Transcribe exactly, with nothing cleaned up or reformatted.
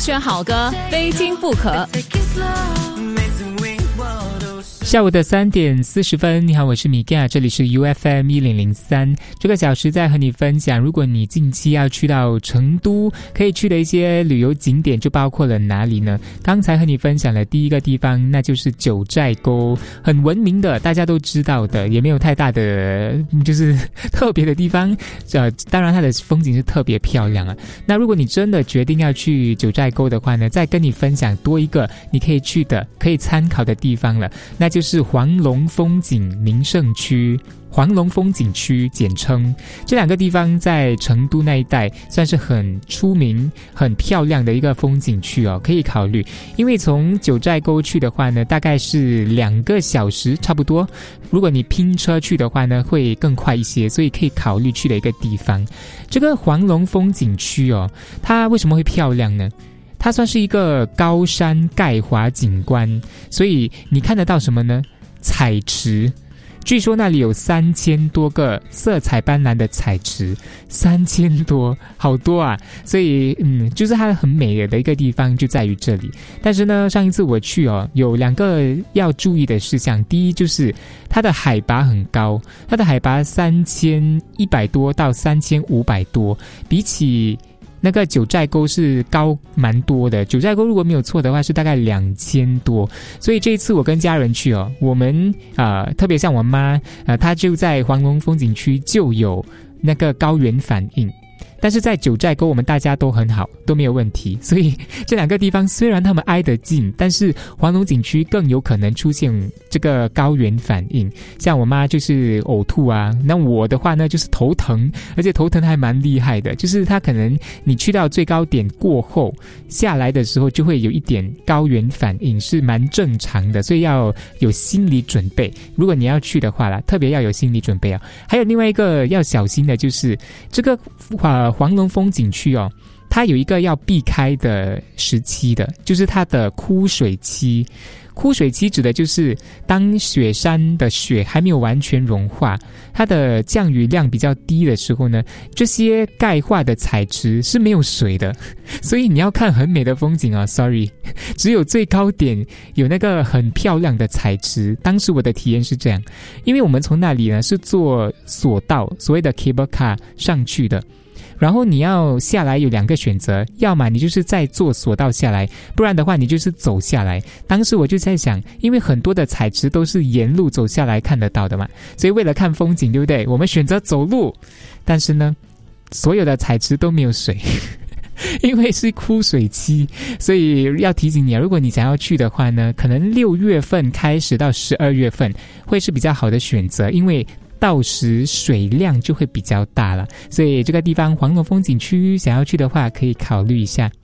选好歌，非听不可。 下午的三点四十分，你好，我是米盖，这里是 U F M 一零零三。这个小时在和你分享，如果你近期要去到成都，可以去的一些旅游景点就包括了哪里呢？刚才和你分享了第一个地方，那就是九寨沟，很闻名的，大家都知道的，也没有太大的就是特别的地方。呃，当然它的风景是特别漂亮啊。那如果你真的决定要去九寨沟的话呢，再跟你分享多一个你可以去的、可以参考的地方了，那就是黄龙风景名胜区，黄龙风景区简称。这两个地方在成都那一带算是很出名很漂亮的一个风景区哦，可以考虑。因为从九寨沟去的话呢，大概是两个小时差不多，如果你拼车去的话呢，会更快一些，所以可以考虑去的一个地方。这个黄龙风景区哦，它为什么会漂亮呢？它算是一个高山盖华景观，所以你看得到什么呢？彩池，据说那里有三千多个色彩斑斓的彩池，三千多，好多啊！所以，嗯，就是它很美的一个地方就在于这里。但是呢，上一次我去哦，有两个要注意的事项。第一就是它的海拔很高，它的海拔三千一百多到三千五百多，比起那个九寨沟是高蛮多的，九寨沟如果没有错的话是大概两千多，所以这一次我跟家人去哦，我们呃特别像我妈呃她就在黄龙风景区就有那个高原反应。但是在九寨沟我们大家都很好，都没有问题，所以这两个地方虽然他们挨得近，但是黄龙景区更有可能出现这个高原反应。像我妈就是呕吐啊，那我的话呢就是头疼，而且头疼还蛮厉害的，就是它可能你去到最高点过后下来的时候就会有一点高原反应，是蛮正常的，所以要有心理准备。如果你要去的话啦，特别要有心理准备啊。还有另外一个要小心的就是这个呃黄龙风景区哦，它有一个要避开的时期的，就是它的枯水期。枯水期指的就是当雪山的雪还没有完全融化，它的降雨量比较低的时候呢，这些钙化的彩池是没有水的，所以你要看很美的风景啊 sorry 只有最高点有那个很漂亮的彩池。当时我的体验是这样，因为我们从那里呢是坐索道，所谓的 cable car 上去的，然后你要下来有两个选择，要么你就是再坐索道下来，不然的话你就是走下来。当时我就在想，因为很多的彩池都是沿路走下来看得到的嘛，所以为了看风景对不对，我们选择走路。但是呢所有的彩池都没有水因为是枯水期，所以要提醒你啊，如果你想要去的话呢，可能六月份开始到十二月份会是比较好的选择，因为到时水量就会比较大了，所以这个地方黄龙风景区想要去的话可以考虑一下。